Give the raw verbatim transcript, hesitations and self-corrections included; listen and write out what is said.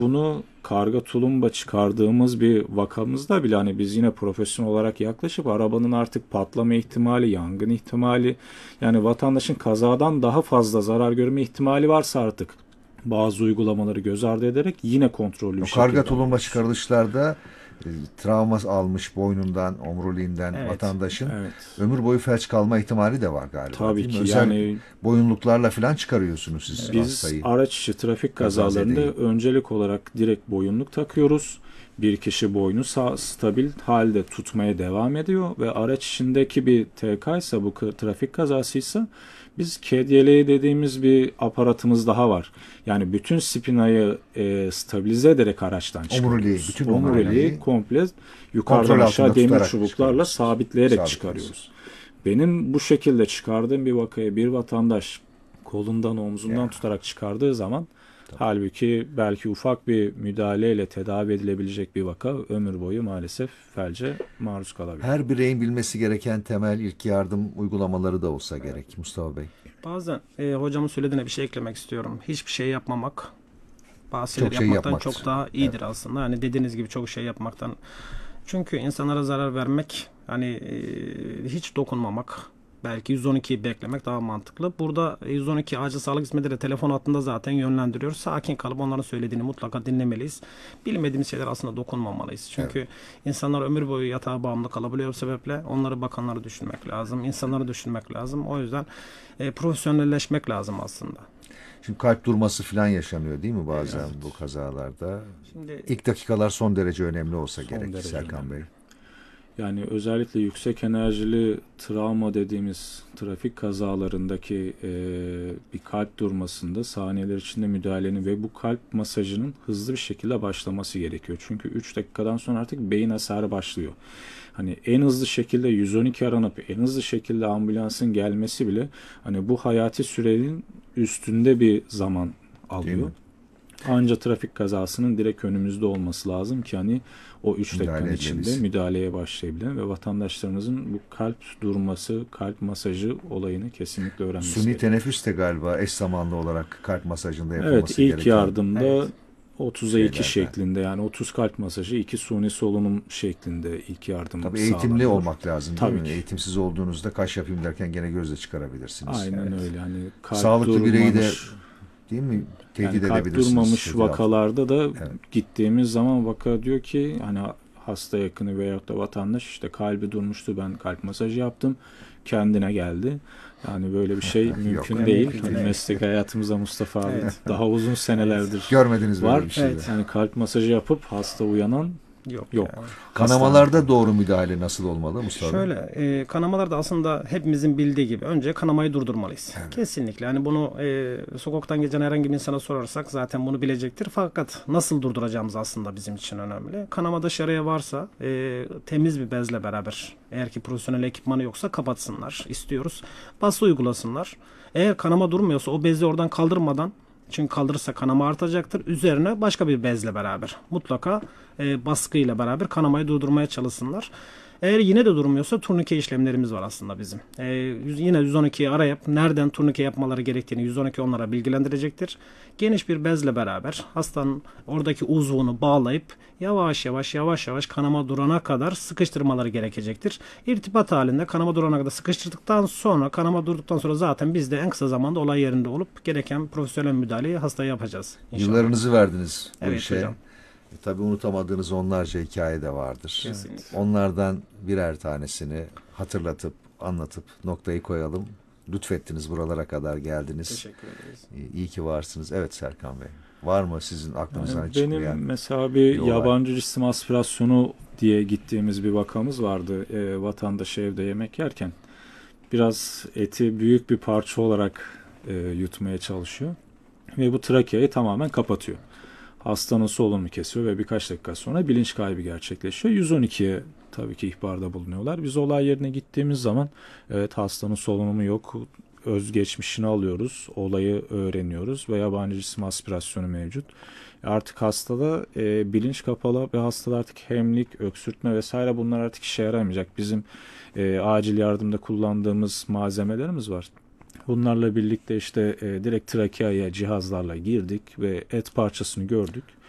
Bunu karga tulumba çıkardığımız bir vakamızda bile hani biz yine profesyonel olarak yaklaşıp arabanın artık patlama ihtimali, yangın ihtimali, yani vatandaşın kazadan daha fazla zarar görme ihtimali varsa artık bazı uygulamaları göz ardı ederek yine kontrollü O bir karga şekilde tulumba alıyoruz. çıkarılışlarda e, travma almış boynundan, omuriliğinden Evet. vatandaşın Evet. ömür boyu felç kalma ihtimali de var galiba, Tabii değil mi? ki Özel yani boyunluklarla falan çıkarıyorsunuz siz biz hastayı, araç içi trafik kazalarında kazazedeyi. öncelik olarak direkt boyunluk takıyoruz. Bir kişi boynu sağ, stabil halde tutmaya devam ediyor ve araç içindeki bir T K ise, bu trafik kazasıysa, biz kedyeleği dediğimiz bir aparatımız daha var. Yani bütün spinayı e, stabilize ederek araçtan Omuriliği, çıkarıyoruz. bütün Omuriliği omuriliği komple yukarıdan kontrol altında aşağı demir tutarak çubuklarla çıkarıyorsunuz. sabitleyerek Sabitliyorsunuz. çıkarıyoruz. Benim bu şekilde çıkardığım bir vakaya bir vatandaş kolundan omzundan Ya, tutarak çıkardığı zaman, tabii. halbuki belki ufak bir müdahaleyle tedavi edilebilecek bir vaka ömür boyu maalesef felce maruz kalabilir. Her bireyin bilmesi gereken temel ilk yardım uygulamaları da olsa gerek Mustafa Bey. Bazen e, hocamın söylediğine bir şey eklemek istiyorum. Hiçbir şey yapmamak bazı şeyler Çok şey yapmaktan yapmaktır. çok daha Evet. iyidir aslında. Hani dediğiniz gibi çok şey yapmaktan. Çünkü insanlara zarar vermek, hani e, hiç dokunmamak, belki yüz on ikiyi beklemek daha mantıklı. Burada yüz on iki acil sağlık hizmetleri telefon hattında zaten yönlendiriyoruz. Sakin kalıp onların söylediğini mutlaka dinlemeliyiz. Bilmediğimiz şeyler aslında dokunmamalıyız. Evet. Çünkü insanlar ömür boyu yatağa bağımlı kalabiliyor bu sebeple. Onları, bakanları düşünmek lazım. İnsanları düşünmek lazım. O yüzden e, profesyonelleşmek lazım aslında. Şimdi kalp durması falan yaşanıyor değil mi bazen Evet. bu kazalarda? Şimdi İlk dakikalar son derece önemli olsa Son gerek derece Serkan önemli. Bey. Yani özellikle yüksek enerjili travma dediğimiz trafik kazalarındaki e, bir kalp durmasında saniyeler içinde müdahalenin ve bu kalp masajının hızlı bir şekilde başlaması gerekiyor. Çünkü üç dakikadan sonra artık beyin hasarı başlıyor. Hani en hızlı şekilde yüz on iki aranıp en hızlı şekilde ambulansın gelmesi bile hani bu hayati sürenin üstünde bir zaman Değil mi? alıyor. Anca trafik kazasının direkt önümüzde olması lazım ki hani o üç Müdahale dakikanın içinde etmeliyiz. müdahaleye başlayabilen ve vatandaşlarımızın bu kalp durması, kalp masajı olayını kesinlikle öğrenmesi Suni gerekiyor. teneffüs de galiba eş zamanlı olarak kalp masajında Evet, yapılması ilk gereken yardımda evet. otuza iki şeylerden. şeklinde, yani otuz kalp masajı, iki suni solunum şeklinde ilk yardım Tabii eğitimli sağlanıyor. olmak lazım değil Tabii mi? ki. Eğitimsiz olduğunuzda kaş yapayım derken gene gözle çıkarabilirsiniz. Aynen Evet. öyle. Hani kalp Sağlıklı bireyi de durmamış, değil mi? yani Tehdit kalp edebilirsiniz. durmamış Tehdit altında. vakalarda da Evet. gittiğimiz zaman vaka diyor ki hani hasta yakını veyahut da vatandaş işte kalbi durmuştu, ben kalp masajı yaptım, kendine geldi. Yani böyle bir şey mümkün Yok. değil. Mümkün Hani değil. meslek hayatımızda Mustafa abi Evet. daha uzun senelerdir Görmediniz böyle var. bir şeyi. Evet. Yani kalp masajı yapıp hasta uyanan Yok. yok. Yani. Kanamalarda doğru müdahale nasıl olmalı Mustafa Bey? Şöyle, e, kanamalar da aslında hepimizin bildiği gibi önce kanamayı durdurmalıyız. Evet. Kesinlikle. Yani bunu e, sokaktan geçen herhangi bir insana sorarsak zaten bunu bilecektir. Fakat nasıl durduracağımız aslında bizim için önemli. Kanama dışarıya varsa e, temiz bir bezle beraber, eğer ki profesyonel ekipmanı yoksa kapatsınlar istiyoruz. Bası uygulasınlar. Eğer kanama durmuyorsa o bezi oradan kaldırmadan, çünkü kaldırırsa kanama artacaktır. Üzerine başka bir bezle beraber mutlaka e, baskıyla beraber kanamayı durdurmaya çalışsınlar. Eğer yine de durmuyorsa turnike işlemlerimiz var aslında bizim. E, yine yüz on ikiyi arayıp nereden turnike yapmaları gerektiğini yüz on iki onlara bilgilendirecektir. Geniş bir bezle beraber hastanın oradaki uzvunu bağlayıp yavaş yavaş yavaş yavaş kanama durana kadar sıkıştırmaları gerekecektir. İrtibat halinde kanama durana kadar sıkıştırdıktan sonra, kanama durduktan sonra zaten biz de en kısa zamanda olay yerinde olup gereken profesyonel müdahaleyi hastaya yapacağız inşallah. Yıllarınızı verdiniz bu Evet işe. hocam. E, tabii unutamadığınız onlarca hikaye de vardır. Kesinlikle. Onlardan birer tanesini hatırlatıp, anlatıp noktayı koyalım. Lütfettiniz, buralara kadar geldiniz. Teşekkür ederiz. İyi, iyi ki varsınız. Evet Serkan Bey. Var mı sizin aklınızdan hiç Benim çıkmayan mesela bir bir olay? yabancı cisim aspirasyonu diye gittiğimiz bir vakamız vardı. E, vatandaş evde yemek yerken biraz eti büyük bir parça olarak e, yutmaya çalışıyor ve bu trakeayı tamamen kapatıyor. Hastanın solunumunu kesiyor ve birkaç dakika sonra bilinç kaybı gerçekleşiyor. yüz on ikiye tabii ki ihbarda bulunuyorlar. Biz olay yerine gittiğimiz zaman evet, hastanın solunumu yok, özgeçmişini alıyoruz, olayı öğreniyoruz ve yabancı cisim aspirasyonu mevcut. Artık hastada e, bilinç kapalı ve hastada artık hemlik, öksürtme vesaire bunlar artık işe yaramayacak. Bizim e, acil yardımda kullandığımız malzemelerimiz var. Bunlarla birlikte işte e, direkt trakeaya cihazlarla girdik ve et parçasını gördük.